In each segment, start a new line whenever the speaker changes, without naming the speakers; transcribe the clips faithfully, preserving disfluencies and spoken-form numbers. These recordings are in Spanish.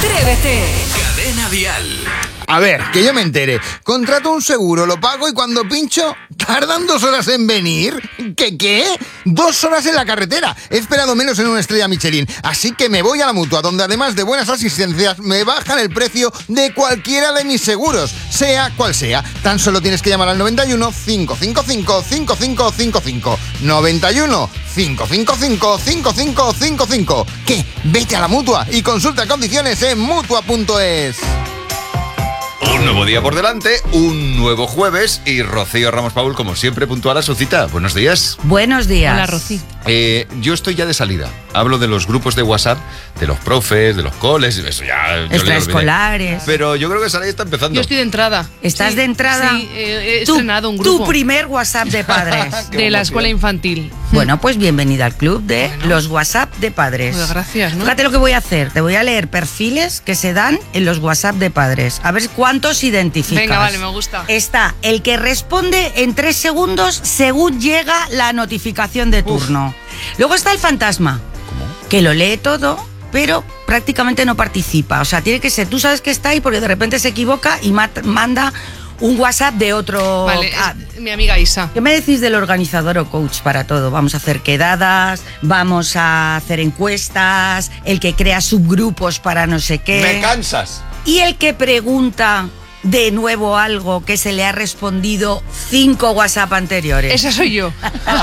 Atrévete.
Cadena Dial.
A ver, que yo me entere. Contrato un seguro, lo pago y cuando pincho, ¿tardan dos horas en venir? ¿Qué qué? Dos horas en la carretera. He esperado menos en una estrella Michelin. Así que me voy a la Mutua, donde además de buenas asistencias, me bajan el precio de cualquiera de mis seguros, sea cual sea. Tan solo tienes que llamar al noventa y uno, cinco cinco cinco, cinco cinco cinco cinco. noventa y uno, cinco cinco cinco, cinco cinco cinco cinco. ¿Qué? Vete a la Mutua y consulta condiciones en mutua punto es.
Un nuevo día por delante, un nuevo jueves y Rocío Ramos Paul, como siempre, puntual a su cita. Buenos días.
Buenos días.
Hola, Rocío.
Eh, yo estoy ya de salida. Hablo de los grupos de WhatsApp, de los profes, de los coles, eso ya...
Extraescolares.
Pero yo creo que Saray está empezando.
Yo estoy de entrada.
¿Estás
Sí,
de entrada?
Sí, eh, he
Tu-
estrenado un grupo.
Tu primer WhatsApp de padres.
Qué
de la
emoción.
escuela infantil.
Bueno, pues bienvenida al club de
Bueno.
los WhatsApp de padres.
Pues gracias, ¿no?
Fíjate lo que voy a hacer. Te voy a leer perfiles que se dan en los WhatsApp de padres. A ver cuántos identificas.
Venga, vale, me gusta.
Está el que responde en tres segundos según llega la notificación de turno. Luego está el fantasma, que lo lee todo, pero prácticamente no participa. O sea, tiene que ser, tú sabes que está ahí porque de repente se equivoca y mat- manda un WhatsApp de otro...
Vale,
Ah,
es mi amiga Isa.
¿qué me decís del organizador o coach para todo? Vamos a hacer quedadas, vamos a hacer encuestas, el que crea subgrupos para no sé qué.
¡Me cansas!
Y el que pregunta de nuevo algo que se le ha respondido cinco WhatsApp anteriores.
Esa soy yo.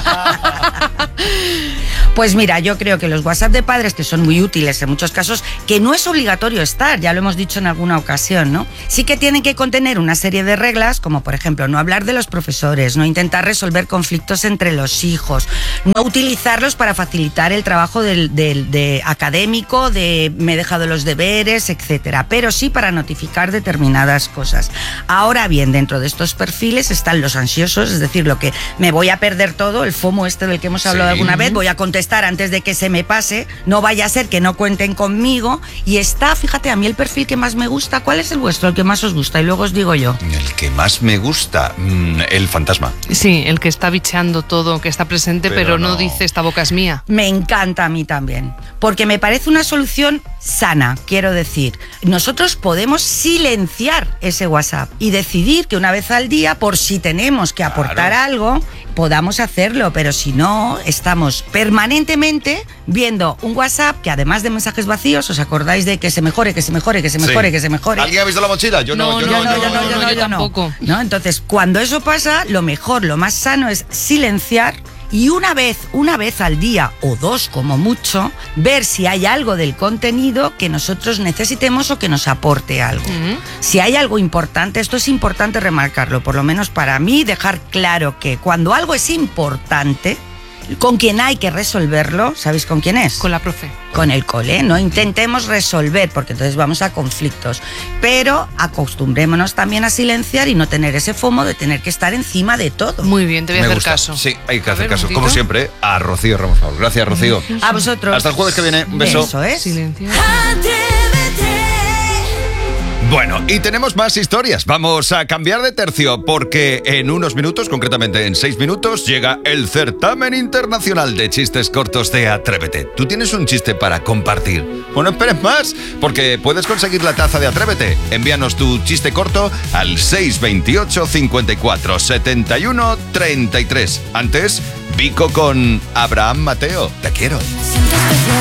Pues mira, yo creo que los WhatsApp de padres, que son muy útiles en muchos casos, que no es obligatorio estar, ya lo hemos dicho en alguna ocasión, ¿no? Sí que tienen que contener una serie de reglas, como por ejemplo, no hablar de los profesores, no intentar resolver conflictos entre los hijos, no utilizarlos para facilitar el trabajo del, del- de académico, de me he dejado los deberes, etcétera, pero sí para notificar determinadas cosas. Ahora bien, dentro de estos perfiles están los ansiosos, es decir, lo que me voy a perder todo, el FOMO este del que hemos hablado
Sí.
alguna vez, voy a contestar antes de que se me pase, no vaya a ser que no cuenten conmigo. Y está, fíjate, a mí el perfil que más me gusta, ¿cuál es el vuestro, el que más os gusta? Y luego os digo yo.
El que más me gusta, mm, el fantasma.
Sí, el que está bicheando todo, que está presente,
Pero
pero, no.
no.
dice esta boca es mía.
Me encanta a mí también, porque me parece una solución sana, quiero decir. Nosotros podemos silenciar ese WhatsApp y decidir que una vez al día, por si tenemos que aportar
Claro.
algo, podamos hacerlo, pero si no, estamos permanentemente viendo un WhatsApp que además de mensajes vacíos, ¿os acordáis de que se mejore, que se mejore, que se mejore,
Sí.
que se mejore?
¿Alguien ha visto la mochila? Yo no,
No,
yo
no,
no,
no,
yo
no, no, no, yo tampoco.
¿No? Entonces, cuando eso pasa, lo mejor, lo más sano es silenciar y una vez, una vez al día o dos como mucho, ver si hay algo del contenido que nosotros necesitemos o que nos aporte algo.
Ujú.
Si hay algo importante, esto es importante remarcarlo, por lo menos para mí, dejar claro que cuando algo es importante, con quien hay que resolverlo, ¿sabéis con quién es?
Con la profe.
Con el cole, no intentemos resolver porque entonces vamos a conflictos, pero acostumbrémonos también a silenciar y no tener ese FOMO de tener que estar encima de todo.
Muy bien, te voy a
Me
hacer
gusta.
caso.
Sí, hay que
A
hacer
ver,
caso.
un
Como
momentito.
siempre, a Rocío Ramos Paul. Gracias, Rocío.
A vosotros.
Hasta el jueves que viene. Un beso.
Eso es.
Silencio.
Bueno, y tenemos más historias. Vamos a cambiar de tercio porque en unos minutos, concretamente en seis minutos, llega el certamen internacional de chistes cortos de Atrévete. ¿Tú tienes un chiste para compartir? Bueno, esperes más, porque puedes conseguir la taza de Atrévete. Envíanos tu chiste corto al seis veintiocho, cincuenta y cuatro, setenta y uno, treinta y tres. Antes, Vico con Abraham Mateo. Te quiero.